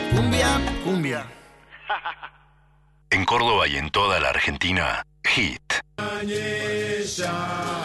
Cumbia, cumbia. En Córdoba y en toda la Argentina, Hit. Añeza.